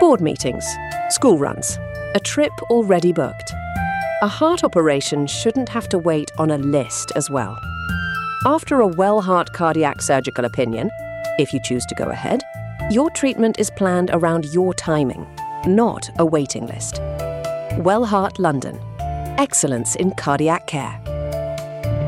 board meetings, school runs, a trip already booked. A heart operation shouldn't have to wait on a list as well. After a Well-Heart cardiac surgical opinion, if you choose to go ahead, your treatment is planned around your timing, not a waiting list. Well-Heart London. Excellence in cardiac care.